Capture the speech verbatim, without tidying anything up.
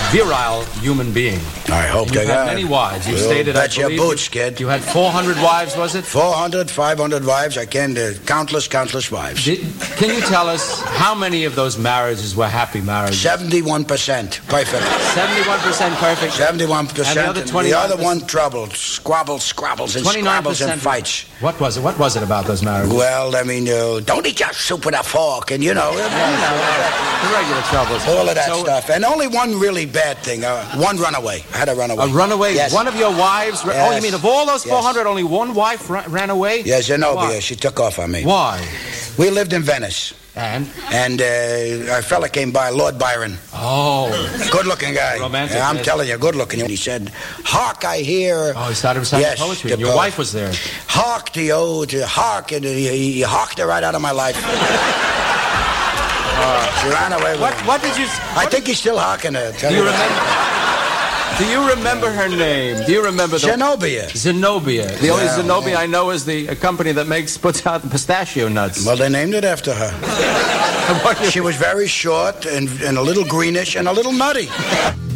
virile human being. I hope You've they had are. many wives. You've We'll stated, I bet your believe, boots, you, kid. you had four hundred wives, was it? four hundred, five hundred wives. I can, uh, countless, countless wives. Did, can you tell us how many of those marriages were happy marriages? seventy-one percent. Perfect. seventy-one percent perfect. seventy-one percent. And the other and the twenty-nine other percent one troubled. Squabbles, squabbles, and twenty-nine squabbles percent and fights. What was it? What was it about those marriages? Well, I mean, uh, don't eat your soup with a fork, and you know, you know The regular troubles. all of that So, stuff. And only one really bad thing. Uh, one runaway. I had a runaway. A runaway? Yes. One of your wives? Ra- Oh, you Yes. mean of all those Yes. four hundred, only one wife ra- ran away? Yeah, Zenobia. Why? She took off on me. Why? We lived in Venice. And? And uh, a fella came by, Lord Byron. Oh. Good-looking guy. Romantic, Yeah, I'm yes. telling you, good-looking. And he said, hark, I hear... Oh, he started reciting Yes, poetry, the and your poet. wife was there. Hark the ode, hark, and he, he, he harked her right out of my life. uh, she ran away with What, him. what did you... I think he's still harking her. Tell Do you you remember... Do you remember her name? Do you remember the... Zenobia. Zenobia. The only Yeah, Zenobia yeah. I know is the a company that makes puts out the pistachio nuts. Well, they named it after her. She was very short and, and a little greenish and a little nutty.